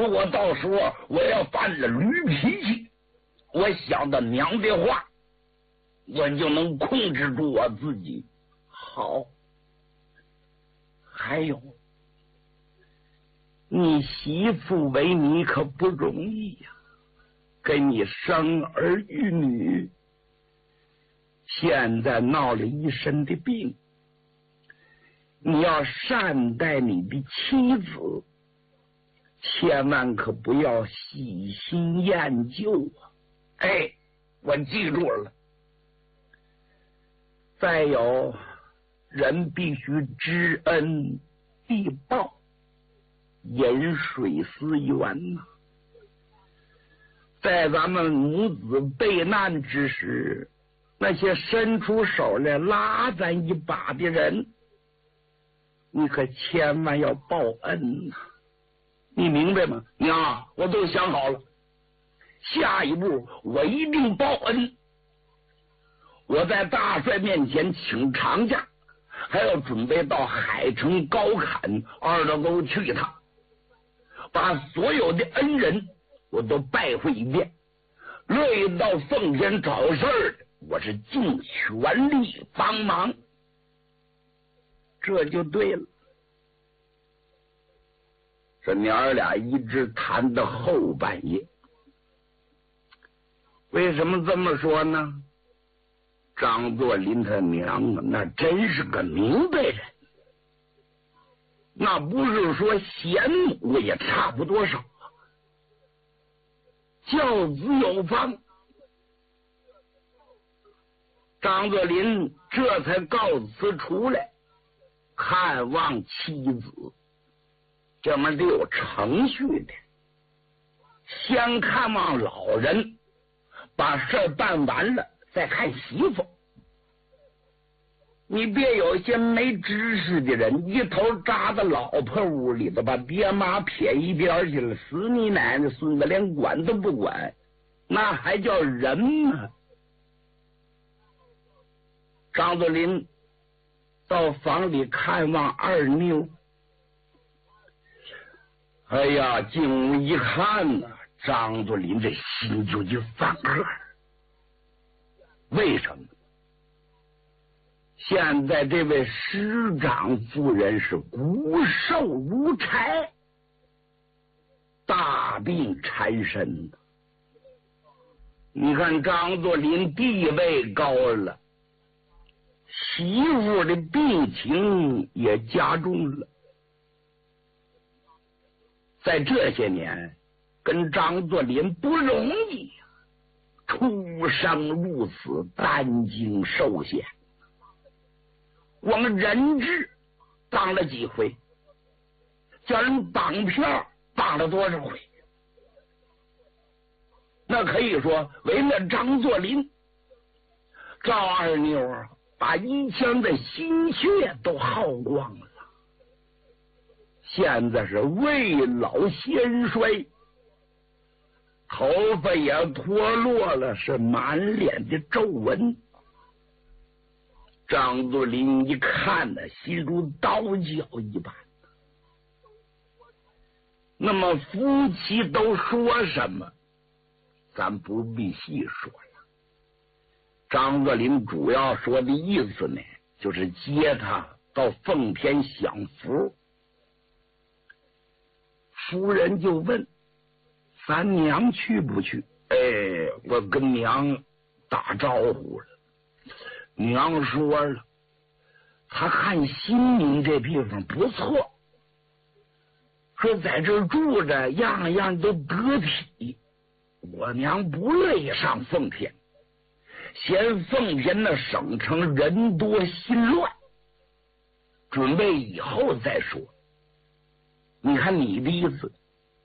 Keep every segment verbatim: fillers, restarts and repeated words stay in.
如果到时候我要犯了驴脾气，我想到娘的话，我就能控制住我自己。好，还有，你媳妇为你可不容易呀、啊，给你生儿育女，现在闹了一身的病，你要善待你的妻子，千万可不要喜新厌旧啊！哎，我记住了。再有，人必须知恩必报，饮水思源呐。在咱们母子备难之时，那些伸出手来拉咱一把的人，你可千万要报恩呐、啊！你明白吗？娘，我都想好了，下一步我一定报恩。我在大帅面前请长假，还要准备到海城高坎二道沟去一趟，把所有的恩人我都拜会一遍。乐意到奉天找事儿，我是尽全力帮忙，这就对了。这娘儿俩一直谈到后半夜。为什么这么说呢？张作霖他娘啊，那真是个明白人，那不是说贤母也差不多少，教子有方。张作霖这才告辞出来看望妻子，这么得有程序的，先看望老人，把事儿办完了再看媳妇。你别有些没知识的人一头扎到老婆屋里头，把爹妈撇一边去了，死你奶奶孙子连管都不管，那还叫人吗？张作霖到房里看望二妞，哎呀，进屋一看呢、啊，张作霖这心就一翻个。为什么？现在这位师长夫人是骨瘦如柴，大病缠身的。你看张作霖地位高了，媳妇的病情也加重了。在这些年跟张作霖不容易，出生入死，担惊受险。光人质当了几回，叫人绑票绑了多少回，那可以说为了张作霖，赵二妞啊把一腔的心血都耗光了，现在是未老先衰，头发也脱落了，是满脸的皱纹。张作霖一看呢，心如刀绞一般。那么夫妻都说什么，咱不必细说了。张作霖主要说的意思呢，就是接他到奉天享福。夫人就问：“咱娘去不去？”哎，我跟娘打招呼了。娘说了，他看新民这地方不错，说在这儿住着样样都得体，我娘不乐意上奉天，嫌奉天那省城人多心乱，准备以后再说。你看你的意思，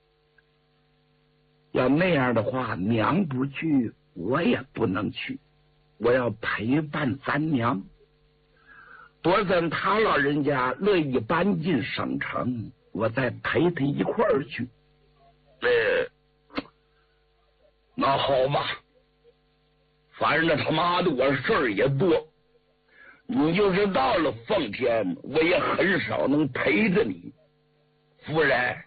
要那样的话，娘不去，我也不能去。我要陪伴咱娘，多咱他老人家乐意搬进省城，我再陪他一块儿去。呃，那好吧，反正他妈的我事儿也多，你就是到了奉天，我也很少能陪着你。夫人，